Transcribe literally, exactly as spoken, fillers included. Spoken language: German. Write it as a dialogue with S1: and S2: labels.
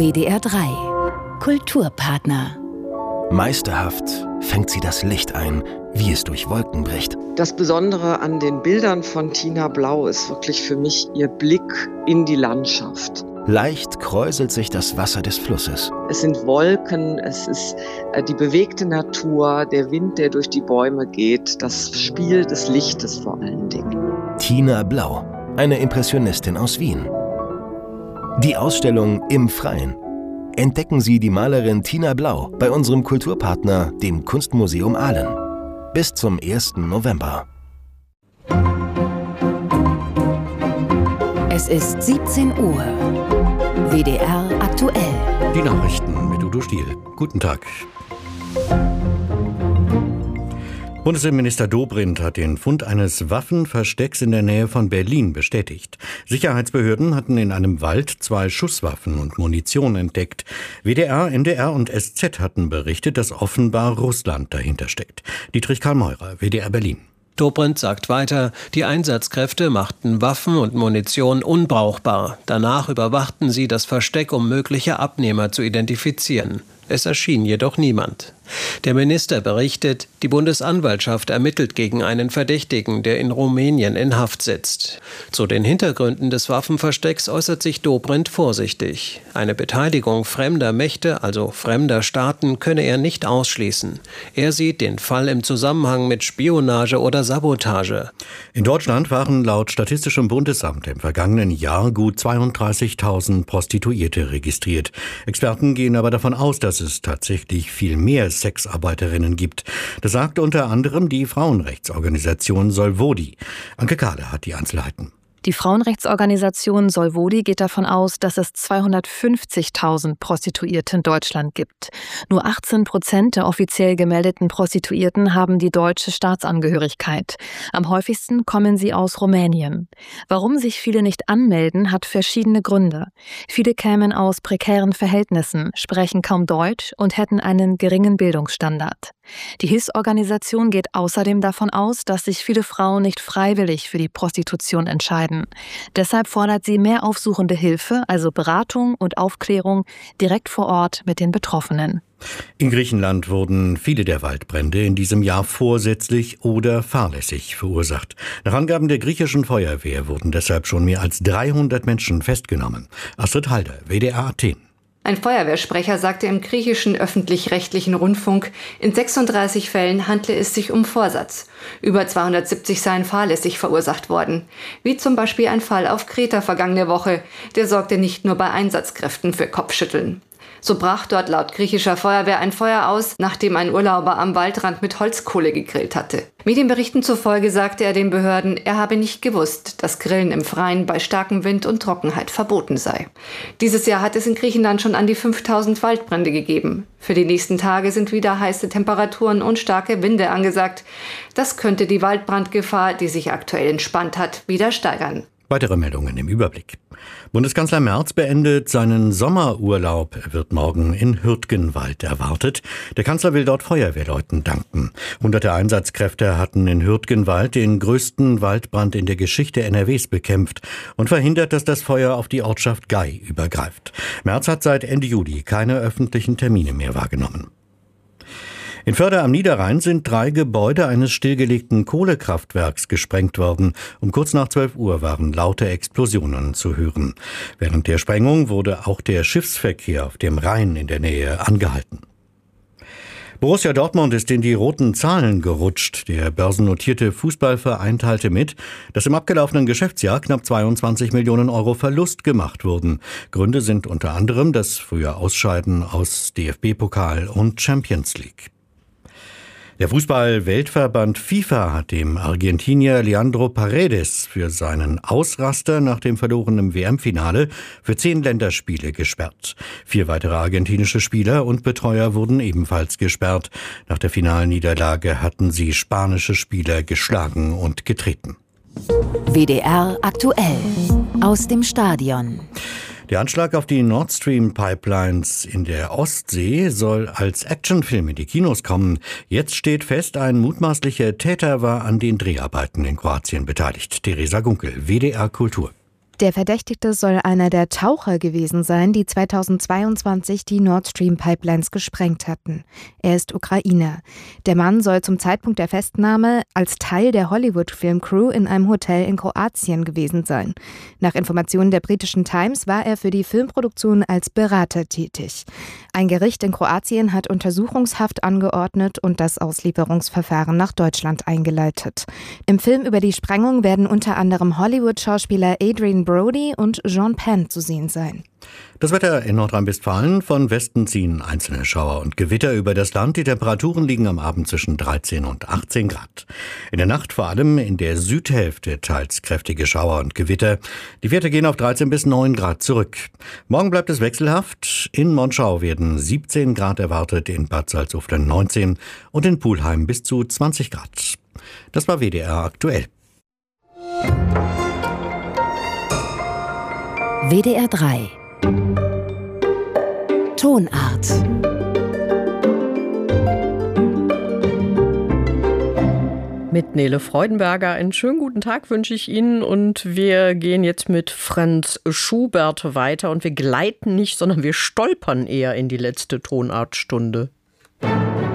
S1: W D R drei Kulturpartner.
S2: Meisterhaft fängt sie das Licht ein, wie es durch Wolken bricht.
S3: Das Besondere an den Bildern von Tina Blau ist wirklich für mich ihr Blick in die Landschaft.
S2: Leicht kräuselt sich das Wasser des Flusses.
S3: Es sind Wolken, es ist die bewegte Natur, der Wind, der durch die Bäume geht, das Spiel des Lichtes vor allen Dingen.
S2: Tina Blau, eine Impressionistin aus Wien. Die Ausstellung Im Freien. Entdecken Sie die Malerin Tina Blau bei unserem Kulturpartner, dem Kunstmuseum Aalen. Bis zum ersten November.
S1: Es ist siebzehn Uhr. W D R aktuell.
S4: Die Nachrichten mit Udo Stiel. Guten Tag. Bundesinnenminister Dobrindt hat den Fund eines Waffenverstecks in der Nähe von Berlin bestätigt. Sicherheitsbehörden hatten in einem Wald zwei Schusswaffen und Munition entdeckt. W D R, N D R und S Z hatten berichtet, dass offenbar Russland dahinter steckt. Dietrich Karl Meurer, W D R Berlin.
S5: Dobrindt sagt weiter, die Einsatzkräfte machten Waffen und Munition unbrauchbar. Danach überwachten sie das Versteck, um mögliche Abnehmer zu identifizieren. Es erschien jedoch niemand. Der Minister berichtet, die Bundesanwaltschaft ermittelt gegen einen Verdächtigen, der in Rumänien in Haft sitzt. Zu den Hintergründen des Waffenverstecks äußert sich Dobrindt vorsichtig. Eine Beteiligung fremder Mächte, also fremder Staaten, könne er nicht ausschließen. Er sieht den Fall im Zusammenhang mit Spionage oder Sabotage.
S4: In Deutschland waren laut Statistischem Bundesamt im vergangenen Jahr gut zweiunddreißigtausend Prostituierte registriert. Experten gehen aber davon aus, dass es tatsächlich viel mehr Sexarbeiterinnen gibt. Das sagt unter anderem die Frauenrechtsorganisation Solvodi. Anke Kahle hat die Einzelheiten.
S6: Die Frauenrechtsorganisation Solvodi geht davon aus, dass es zweihundertfünfzigtausend Prostituierte in Deutschland gibt. Nur achtzehn Prozent der offiziell gemeldeten Prostituierten haben die deutsche Staatsangehörigkeit. Am häufigsten kommen sie aus Rumänien. Warum sich viele nicht anmelden, hat verschiedene Gründe. Viele kämen aus prekären Verhältnissen, sprechen kaum Deutsch und hätten einen geringen Bildungsstandard. Die Hilfsorganisation geht außerdem davon aus, dass sich viele Frauen nicht freiwillig für die Prostitution entscheiden. Deshalb fordert sie mehr aufsuchende Hilfe, also Beratung und Aufklärung, direkt vor Ort mit den Betroffenen.
S4: In Griechenland wurden viele der Waldbrände in diesem Jahr vorsätzlich oder fahrlässig verursacht. Nach Angaben der griechischen Feuerwehr wurden deshalb schon mehr als dreihundert Menschen festgenommen. Astrid Halder, W D R Athen.
S7: Ein Feuerwehrsprecher sagte im griechischen öffentlich-rechtlichen Rundfunk, in sechsunddreißig Fällen handle es sich um Vorsatz. Über zweihundertsiebzig seien fahrlässig verursacht worden. Wie zum Beispiel ein Fall auf Kreta vergangene Woche. Der sorgte nicht nur bei Einsatzkräften für Kopfschütteln. So brach dort laut griechischer Feuerwehr ein Feuer aus, nachdem ein Urlauber am Waldrand mit Holzkohle gegrillt hatte. Medienberichten zufolge sagte er den Behörden, er habe nicht gewusst, dass Grillen im Freien bei starkem Wind und Trockenheit verboten sei. Dieses Jahr hat es in Griechenland schon an die fünftausend Waldbrände gegeben. Für die nächsten Tage sind wieder heiße Temperaturen und starke Winde angesagt. Das könnte die Waldbrandgefahr, die sich aktuell entspannt hat, wieder steigern.
S4: Weitere Meldungen im Überblick. Bundeskanzler Merz beendet seinen Sommerurlaub. Er wird morgen in Hürtgenwald erwartet. Der Kanzler will dort Feuerwehrleuten danken. Hunderte Einsatzkräfte hatten in Hürtgenwald den größten Waldbrand in der Geschichte N R Ws bekämpft und verhindert, dass das Feuer auf die Ortschaft Gay übergreift. Merz hat seit Ende Juli keine öffentlichen Termine mehr wahrgenommen. In Förde am Niederrhein sind drei Gebäude eines stillgelegten Kohlekraftwerks gesprengt worden. Um kurz nach zwölf Uhr waren laute Explosionen zu hören. Während der Sprengung wurde auch der Schiffsverkehr auf dem Rhein in der Nähe angehalten. Borussia Dortmund ist in die roten Zahlen gerutscht. Der börsennotierte Fußballverein teilte mit, dass im abgelaufenen Geschäftsjahr knapp zweiundzwanzig Millionen Euro Verlust gemacht wurden. Gründe sind unter anderem das frühe Ausscheiden aus D F B-Pokal und Champions League. Der Fußball-Weltverband FIFA hat dem Argentinier Leandro Paredes für seinen Ausraster nach dem verlorenen W M-Finale für zehn Länderspiele gesperrt. Vier weitere argentinische Spieler und Betreuer wurden ebenfalls gesperrt. Nach der Finalniederlage hatten sie spanische Spieler geschlagen und getreten.
S1: W D R aktuell aus dem Stadion.
S4: Der Anschlag auf die Nord Stream Pipelines in der Ostsee soll als Actionfilm in die Kinos kommen. Jetzt steht fest, ein mutmaßlicher Täter war an den Dreharbeiten in Kroatien beteiligt. Theresa Gunkel, W D R Kultur.
S6: Der Verdächtigte soll einer der Taucher gewesen sein, die zweitausendzweiundzwanzig die Nord Stream Pipelines gesprengt hatten. Er ist Ukrainer. Der Mann soll zum Zeitpunkt der Festnahme als Teil der Hollywood-Filmcrew in einem Hotel in Kroatien gewesen sein. Nach Informationen der britischen Times war er für die Filmproduktion als Berater tätig. Ein Gericht in Kroatien hat Untersuchungshaft angeordnet und das Auslieferungsverfahren nach Deutschland eingeleitet. Im Film über die Sprengung werden unter anderem Hollywood-Schauspieler Adrien Brody und Sean Penn zu sehen sein.
S4: Das Wetter in Nordrhein-Westfalen: von Westen ziehen einzelne Schauer und Gewitter über das Land. Die Temperaturen liegen am Abend zwischen dreizehn und achtzehn Grad. In der Nacht vor allem in der Südhälfte teils kräftige Schauer und Gewitter. Die Werte gehen auf dreizehn bis neun Grad zurück. Morgen bleibt es wechselhaft. In Monschau werden siebzehn Grad erwartet, in Bad Salzuflen neunzehn und in Pulheim bis zu zwanzig Grad. Das war W D R aktuell.
S1: W D R drei Tonart.
S8: Mit Nele Freudenberger einen schönen guten Tag wünsche ich Ihnen, und wir gehen jetzt mit Franz Schubert weiter und wir gleiten nicht, sondern wir stolpern eher in die letzte Tonartstunde.